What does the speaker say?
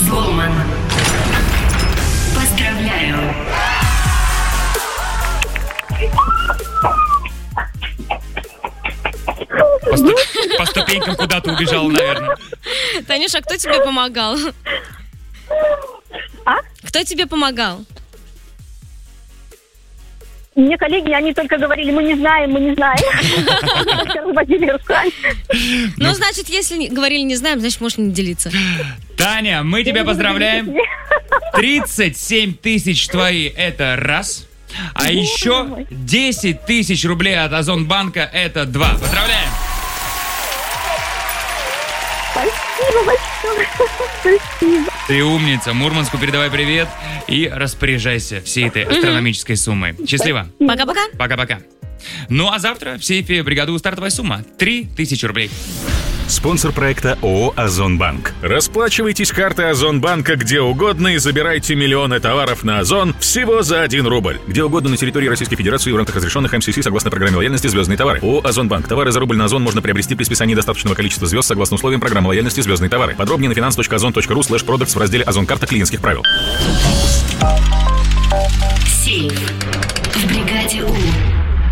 взломан. Поздравляю. По ступенькам куда-то убежал, наверное. Танюша, а кто тебе помогал? А? Кто тебе помогал? Мне коллеги, они только говорили, мы не знаем. Только разводили руками. Ну, значит, если говорили не знаем, значит, можно не делиться. Таня, мы тебя поздравляем. 37 тысяч твои, это раз. А еще 10 тысяч рублей от Озонбанка, это два. Поздравляем! Спасибо большое. Спасибо. Ты умница. Мурманску передавай привет и распоряжайся всей этой астрономической суммой. Счастливо. Пока-пока. Пока-пока. Ну а завтра в сейфе бригады стартовая сумма 3000 рублей. Спонсор проекта ООО «Озонбанк». Расплачивайтесь картой Озонбанка где угодно и забирайте миллионы товаров на Озон всего за 1 рубль. Где угодно на территории Российской Федерации в рамках разрешенных МСС согласно программе лояльности «Звездные товары». ООО «Озонбанк». Товары за рубль на Озон можно приобрести при списании достаточного количества звезд согласно условиям программы лояльности «Звездные товары». Подробнее на finance.ozon.ru/products в разделе «Озон-карта клиентских правил». Сейф в бригаде У.